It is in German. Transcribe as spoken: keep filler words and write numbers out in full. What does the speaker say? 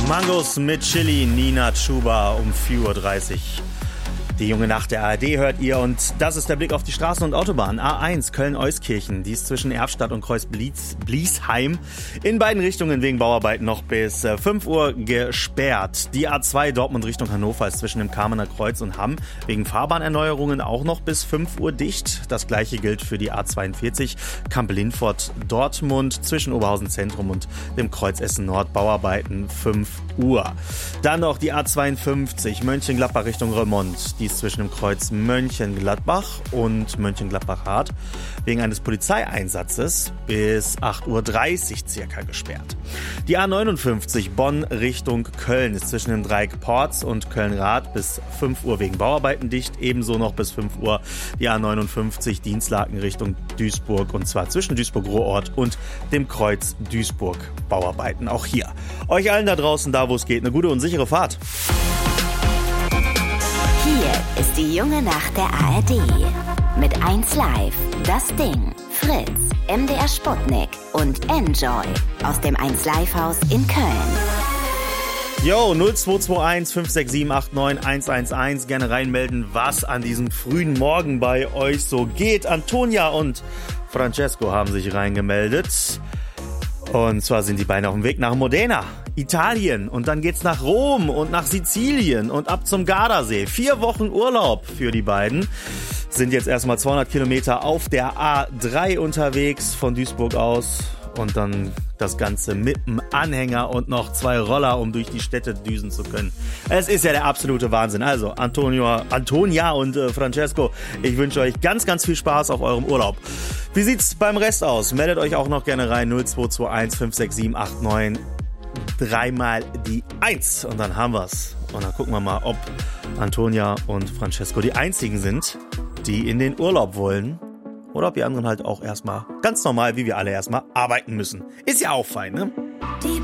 Mangos mit Chili, Nina Chuba um vier Uhr dreißig. Die junge Nacht der A R D hört ihr und das ist der Blick auf die Straßen und Autobahnen. A eins Köln-Euskirchen, die ist zwischen Erfstadt und Kreuz-Bliesheim in beiden Richtungen wegen Bauarbeiten noch bis fünf Uhr gesperrt. Die A zwei Dortmund Richtung Hannover ist zwischen dem Kamener Kreuz und Hamm wegen Fahrbahnerneuerungen auch noch bis fünf Uhr dicht. Das gleiche gilt für die A zweiundvierzig Kamp-Lindfort Dortmund zwischen Oberhausen Zentrum und dem Kreuz Essen Nord Bauarbeiten fünf Uhr. Dann noch die A zweiundfünfzig Mönchengladbach Richtung Remont. Die ist zwischen dem Kreuz Mönchengladbach und Mönchengladbach-Hart wegen eines Polizeieinsatzes bis acht Uhr dreißig circa gesperrt. Die A neunundfünfzig Bonn Richtung Köln ist zwischen dem Dreieck Porz und Köln-Rath bis fünf Uhr wegen Bauarbeiten dicht. Ebenso noch bis fünf Uhr die A neunundfünfzig Dienstlaken Richtung Duisburg und zwar zwischen Duisburg-Ruhrort und dem Kreuz Duisburg Bauarbeiten. Auch hier. Euch allen da draußen, da wo es geht, eine gute und sichere Fahrt. Hier ist die junge Nacht der A R D. Mit eins Live, Das Ding, Fritz, M D R Sputnik und Enjoy aus dem eins Live Haus in Köln. Jo, null zwei zwei eins fünf sechs sieben acht neun eins eins eins. Gerne reinmelden, was an diesem frühen Morgen bei euch so geht. Antonia und Francesco haben sich reingemeldet. Und zwar sind die beiden auf dem Weg nach Modena, Italien. Und dann geht's nach Rom und nach Sizilien und ab zum Gardasee. Vier Wochen Urlaub für die beiden. Sind jetzt erstmal zweihundert Kilometer auf der A drei unterwegs von Duisburg aus. Und dann das Ganze mit einem Anhänger und noch zwei Roller, um durch die Städte düsen zu können. Es ist ja der absolute Wahnsinn. Also Antonio, Antonia und äh, Francesco, ich wünsche euch ganz, ganz viel Spaß auf eurem Urlaub. Wie sieht's beim Rest aus? Meldet euch auch noch gerne rein. null zwei zwei eins fünf sechs sieben acht neun. Dreimal die eins. Und dann haben wir's. Und dann gucken wir mal, ob Antonia und Francesco die einzigen sind, die in den Urlaub wollen. Oder ob die anderen halt auch erstmal ganz normal, wie wir alle erstmal arbeiten müssen. Ist ja auch fein, ne? Die